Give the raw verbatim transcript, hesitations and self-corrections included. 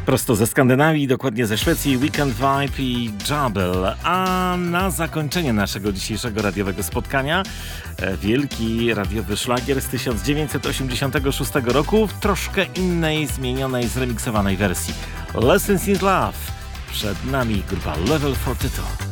Prosto ze Skandynawii, dokładnie ze Szwecji, Weekend Vibe i Jabel. A na zakończenie naszego dzisiejszego radiowego spotkania wielki radiowy szlagier z tysiąc dziewięćset osiemdziesiątego szóstego roku w troszkę innej, zmienionej, zremiksowanej wersji. Lessons in Love. Przed nami grupa Level czterdzieści dwa.